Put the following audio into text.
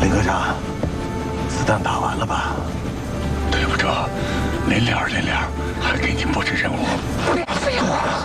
林科长，子弹打完了吧？ 对不住，临了还给您布置任务。 废话。